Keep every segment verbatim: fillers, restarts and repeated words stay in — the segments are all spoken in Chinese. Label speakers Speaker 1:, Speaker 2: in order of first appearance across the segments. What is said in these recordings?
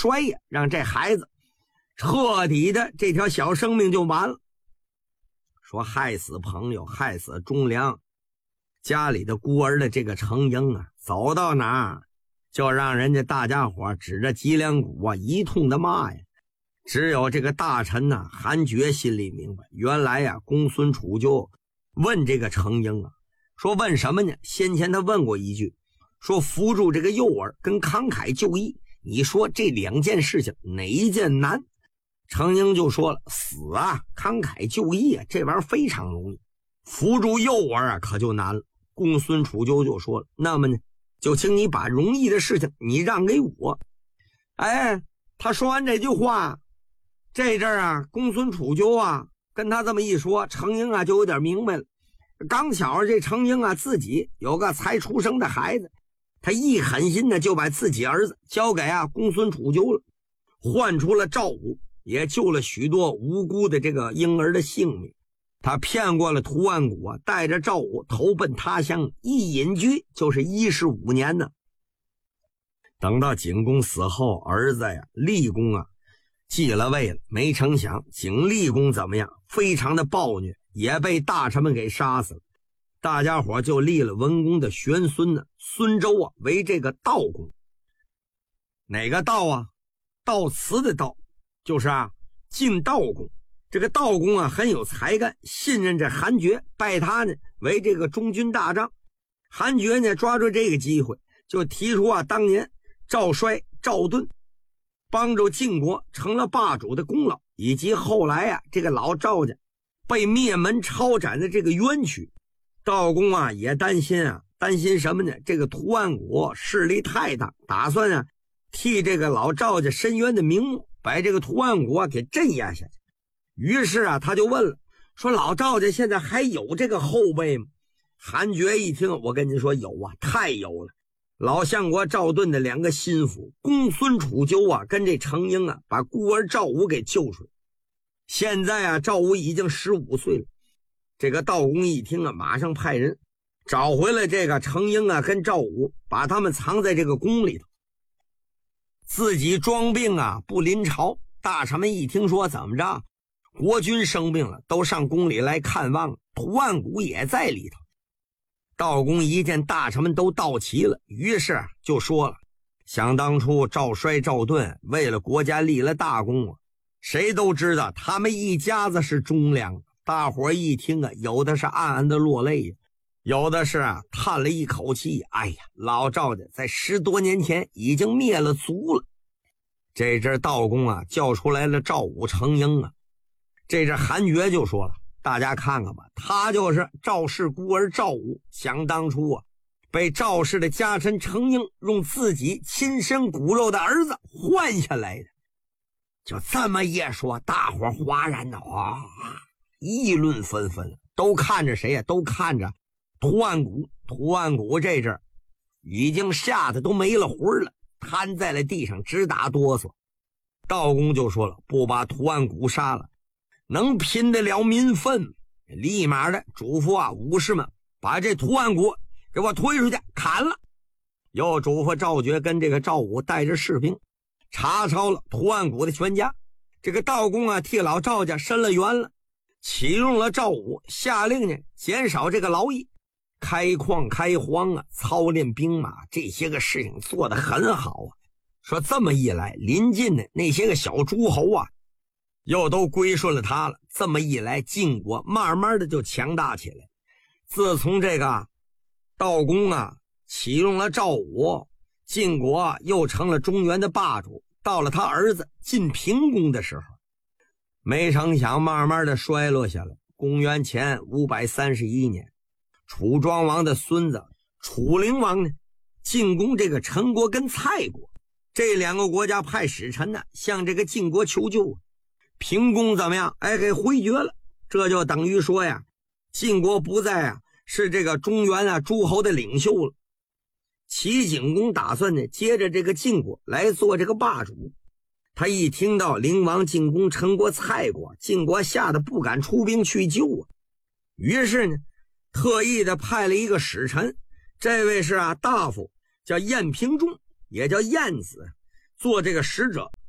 Speaker 1: 摔呀，让这孩子彻底的这条小生命就完了。说害死朋友，害死忠良，家里的孤儿的这个程婴啊，走到哪儿就让人家大家伙指着脊梁骨啊一通的骂呀。只有这个大臣呢、啊、韩厥心里明白，原来呀、啊、公孙楚就问这个程婴啊，说问什么呢？先前他问过一句，说扶助这个幼儿跟慷慨就义，你说这两件事情哪一件难？程婴就说了，死啊，慷慨就义啊，这玩意儿非常容易，扶助幼儿啊可就难了。公孙楚就就说了，那么呢，就请你把容易的事情你让给我。哎，他说完这句话，这阵儿啊，公孙楚就啊跟他这么一说，程婴啊就有点明白了。刚巧这程婴啊自己有个才出生的孩子，他一狠心的就把自己儿子交给啊公孙楚就了，换出了赵武，也救了许多无辜的这个婴儿的性命。他骗过了屠万古啊，带着赵武投奔他乡，一隐居就是一十五年呢。等到景公死后，儿子呀厉公啊继了位了，没成想景厉公怎么样？非常的暴虐，也被大臣们给杀死了。大家伙就立了文公的玄孙呢，孙周啊为这个道公。哪个道啊？道慈的道，就是啊晋道公。这个道公啊很有才干，信任着韩厥，拜他呢为这个中军大将。韩厥呢抓住这个机会，就提出啊当年赵衰、赵盾帮助晋国成了霸主的功劳，以及后来啊这个老赵家被灭门抄斩的这个冤屈。道公啊也担心啊，担心什么呢？这个屠万古势力太大，打算啊替这个老赵家申冤的名目，把这个屠万古啊给镇压下去。于是啊他就问了，说老赵家现在还有这个后辈吗？韩厥一听，我跟您说有啊，太有了。老相国赵盾的两个心腹公孙楚就啊跟这程婴啊把孤儿赵武给救出来。现在啊赵武已经十五岁了。这个道公一听啊，马上派人找回了这个程婴啊跟赵武，把他们藏在这个宫里头，自己装病啊不临朝。大臣们一听说怎么着国君生病了，都上宫里来看望，屠万古也在里头。道公一见大臣们都到齐了，于是就说了，想当初赵衰、赵盾为了国家立了大功啊，谁都知道他们一家子是忠良。大伙一听啊，有的是暗暗的落泪，有的是啊叹了一口气，哎呀，老赵家在十多年前已经灭了族了。这阵道公啊叫出来了赵武、程婴啊。这阵韩厥就说了，大家看看吧，他就是赵氏孤儿赵武，想当初啊被赵氏的家臣程婴用自己亲生骨肉的儿子换下来的。就这么一说，大伙哗然的哗议论纷纷，都看着谁呀、啊？都看着屠万古。屠万古这阵已经吓得都没了魂了，瘫在了地上直打哆嗦。道公就说了，不把屠万古杀了，能拼得了民愤。立马的嘱咐啊武士们，把这屠万古给我推出去砍了。又嘱咐赵厥跟这个赵武带着士兵查抄了屠万古的全家。这个道公啊替老赵家伸了冤了，启用了赵武，下令呢减少这个劳役，开矿开荒啊，操练兵马，这些个事情做得很好啊。说这么一来，临近的那些个小诸侯啊又都归顺了他了。这么一来，晋国慢慢的就强大起来。自从这个道公啊启用了赵武，晋国啊又成了中原的霸主。到了他儿子晋平公的时候，没成想慢慢的衰落下来。公元前五百三十一年，楚庄王的孙子楚灵王呢进攻这个陈国跟蔡国，这两个国家派使臣呢向这个晋国求救。平公怎么样？哎，给回绝了。这就等于说呀，晋国不再啊是这个中原啊诸侯的领袖了。齐景公打算呢接着这个晋国来做这个霸主。他一听到灵王进攻陈国、蔡国，晋国吓得不敢出兵去救啊。于是呢特意的派了一个使臣，这位是啊大夫，叫晏平仲，也叫晏子，做这个使者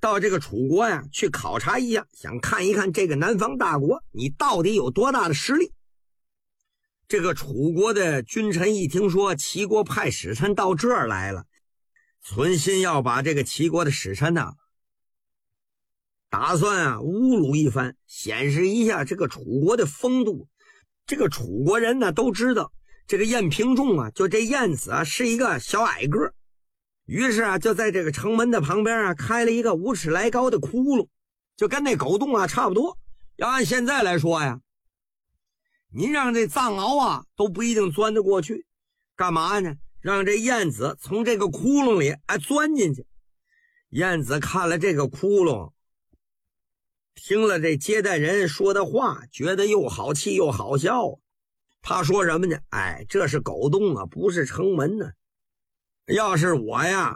Speaker 1: 到这个楚国呀去考察一下，想看一看这个南方大国你到底有多大的实力。这个楚国的君臣一听说齐国派使臣到这儿来了，存心要把这个齐国的使臣呢打算啊侮辱一番，显示一下这个楚国的风度。这个楚国人呢都知道这个晏平仲啊，就这晏子啊是一个小矮个，于是啊就在这个城门的旁边啊开了一个五尺来高的窟窿，就跟那狗洞啊差不多。要按现在来说呀，您让这藏獒啊都不一定钻得过去，干嘛呢？让这晏子从这个窟窿里哎钻进去。晏子看了这个窟窿，听了这接待人说的话，觉得又好气又好笑。他说什么呢？哎，这是狗洞啊，不是城门呢。要是我呀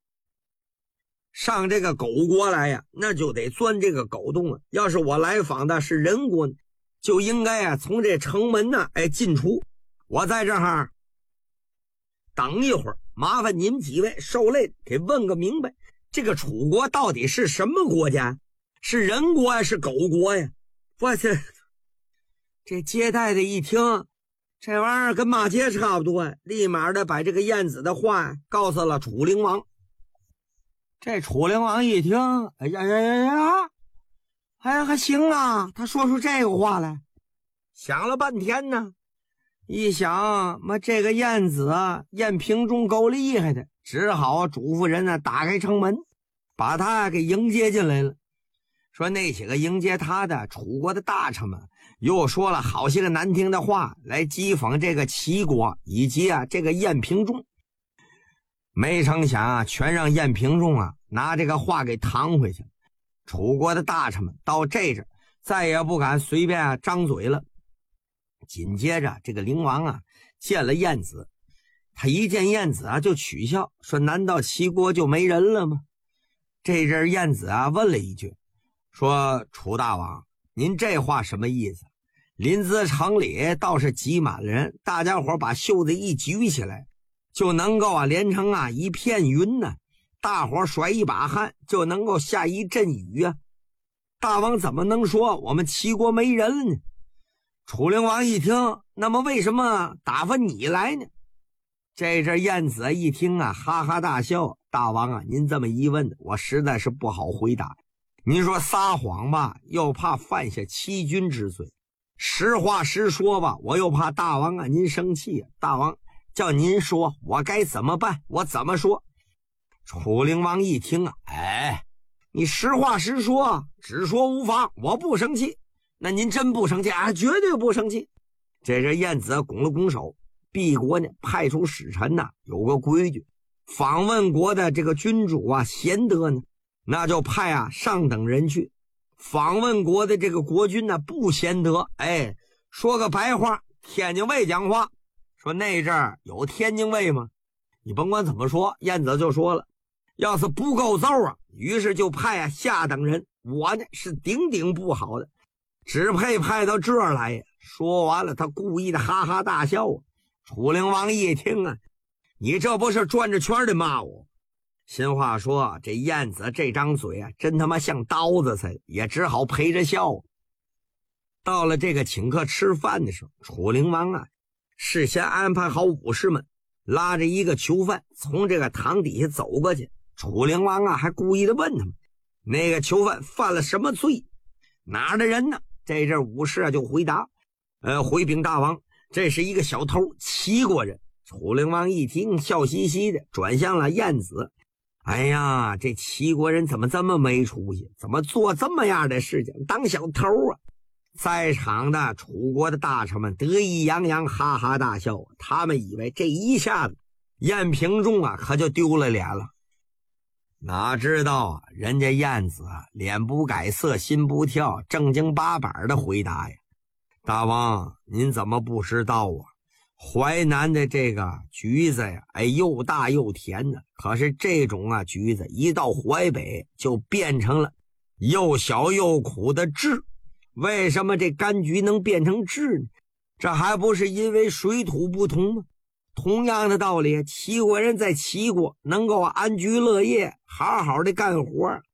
Speaker 1: 上这个狗国来呀，那就得钻这个狗洞啊。要是我来访的是人国，就应该啊从这城门呢哎进出。我在这儿等一会儿，麻烦您几位受累给问个明白，这个楚国到底是什么国家？是人国呀，是狗国呀？我这这接待的一听，这玩意儿跟骂街差不多，立马的把这个晏子的话告诉了楚灵王。这楚灵王一听，哎呀呀呀呀，哎呀还行啊，他说出这个话来。想了半天呢，一想嘛，这个晏子啊，晏平仲够厉害的，只好嘱咐人呢打开城门，把他给迎接进来了。说那些个迎接他的楚国的大臣们又说了好些个难听的话来讥讽这个齐国以及啊这个晏平仲。没成想啊，全让晏平仲啊拿这个话给搪回去了。楚国的大臣们到这阵再也不敢随便啊张嘴了。紧接着这个灵王啊见了晏子，他一见晏子啊就取笑说：难道齐国就没人了吗？这阵晏子啊问了一句，说：楚大王，您这话什么意思？临淄城里倒是挤满了人，大家伙把袖子一举起来，就能够啊连成啊一片云呢，大伙甩一把汗就能够下一阵雨啊。大王怎么能说我们齐国没人呢？楚灵王一听，那么为什么打发你来呢？这阵晏子一听啊哈哈大笑。大王啊，您这么一问，我实在是不好回答。您说撒谎吧，又怕犯下欺君之罪；实话实说吧，我又怕大王啊您生气。大王叫您说，我该怎么办？我怎么说？楚灵王一听啊，哎，你实话实说，只说无妨，我不生气。那您真不生气啊？绝对不生气。这是晏子拱了拱手，敝国呢派出使臣呐、啊，有个规矩，访问国的这个君主啊贤德呢，那就派啊上等人去。访问国的这个国君呢不贤德，哎，说个白话，天津卫讲话，说那阵儿有天津卫吗？你甭管怎么说，晏子就说了，要是不够揍啊，于是就派啊下等人。我呢是顶顶不好的，只配派到这儿来呀。说完了，他故意的哈哈大笑啊。楚灵王一听啊，你这不是转着圈的骂我？新话说，这晏子这张嘴啊，真他妈像刀子似的，也只好陪着笑。到了这个请客吃饭的时候，楚灵王啊，事先安排好武士们，拉着一个囚犯从这个堂底下走过去。楚灵王啊，还故意的问他们，那个囚犯犯了什么罪？哪儿的人呢？这阵武士啊就回答，呃，回禀大王，这是一个小偷，齐国人。楚灵王一听，笑嘻嘻的转向了晏子。哎呀，这齐国人怎么这么没出息？怎么做这么样的事情？当小偷啊！在场的楚国的大臣们得意洋洋，哈哈大笑。他们以为这一下子晏平仲啊可就丢了脸了。哪知道啊，人家晏子啊脸不改色心不跳，正经八百的回答呀：大王，您怎么不知道啊？淮南的这个橘子呀，哎，又大又甜呢。可是这种啊橘子一到淮北就变成了又小又苦的枳。为什么这柑橘能变成枳呢？这还不是因为水土不同吗？同样的道理，齐国人在齐国能够安居乐业，好好的干活，